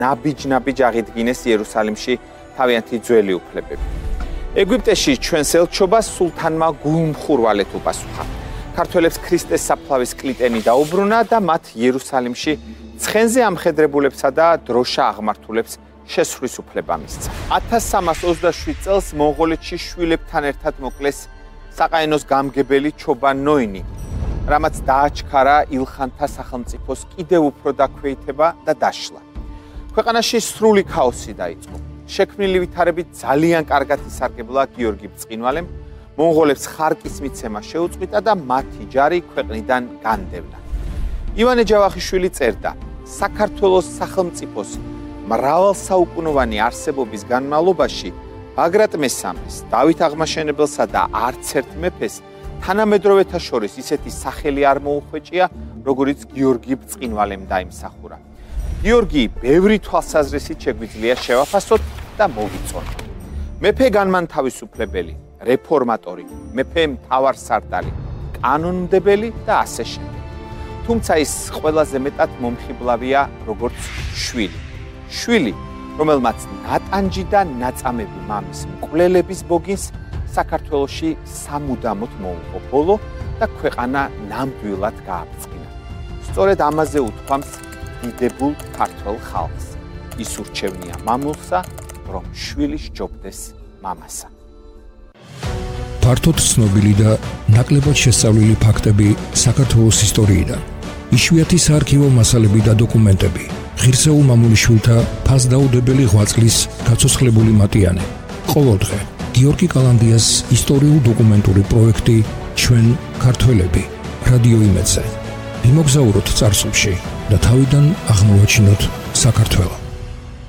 ნაბიჯ აღიდგინეს იერუსალიმში თავიანთი ძველი უფლებები. ეგვიპტეში ჩვენს ელჩობას სულთანმა გულმხურვალედ უპასუხა. ქართველებს ქრისტეს საფლავის კლიტენი დაუბრუნა და მათ იერუსალიმში ცხენზე ამხედრებულებსა და დროშა აღმართულებს შესვლის უფლება მისცა. 1327 წელს მონღოლეთში შვილებთან ერთად მოკლეს საყაენოს გამგებელი ჩობან ნოინი, რამაც დააჩქარა ილხანთა სახელმწიფოს კიდევ უფრო დაქვეითება და დაშლა. ქვეყანაში სრული ქაოსი დაიწყო. შექმნილი ვითარებით ძალიან კარგად ისარგებლა გიორგი ბრწყინვალემ, მონღოლებს ხარკის მიცემა შეუწყვიტა და მათი ჯარი ქვეყნიდან განდევნა. ივანე ჯავახიშვილი წერდა: საქართველოს სახელმწიფოს მრავალსაუკუნოვანი არსებობის განმავლობაში ბაგრატ მესამეს, დავით აღმაშენებელსა და არც ერთ მეფეს თანამედროვეთა შორის ისეთი სახელი არ მოუხვეჭია, როგორიც გიორგი ბრწყინვალემ დაიმსახურა. გიორგი ბევრი თვალსაზრისით შეგვიძლია შევაფასოთ და მოვიწონოთ. მეფე განმანთავისუფლებელი, რეფორმატორი, მეფე მთავარსარდალი, კანონმდებელი და ასე შემდეგ. თუმცა ის ყველაზე მეტად მომხიბლავია როგორც შვილი. შვილი, რომელმაც ნატანჯი და ნაწამები მამის მკვლელების ბოგინს საქართველოში სამუდამოდ მოუღო ბოლო და ქვეყანა ნამდვილად გააბწყინა. სწორედ ამაზე უთქვამს დიდებულ ქართველ ხალხს. ის ურჩევნია მამულსა, რომ შვილი სჯობდეს მამასა. ფართოდ ცნობილი და ნაკლებად შესწავლილი ფაქტები საქართველოს ისტორიიდან. იშვიათი საარქივო მასალები და დოკუმენტები. ღირსეულ მამულიშვილთა ფასდაუდებელი ღვაწლის გაცოცხლებული მატიანე. ყოველდღე გიორგი კალანდიას ისტორიულ-დოკუმენტური პროექტი ჩვენ ქართველები რადიო იმედზე. ვიმოგზაუროთ წარსულში და თავიდან აღმოვაჩინოთ საქართველო.